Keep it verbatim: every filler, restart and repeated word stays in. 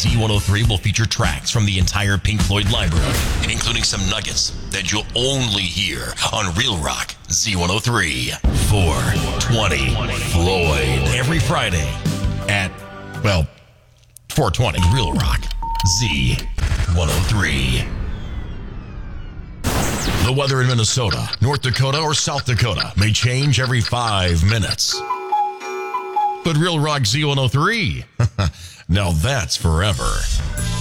Z one oh three will feature tracks from the entire Pink Floyd library, including some nuggets that you'll only hear on Real Rock Z one oh three. four twenty Floyd. Every Friday at, well, four twenty Real Rock Z one oh three. The weather in Minnesota, North Dakota, or South Dakota may change every five minutes. But Real Rock Z one oh three, now that's forever.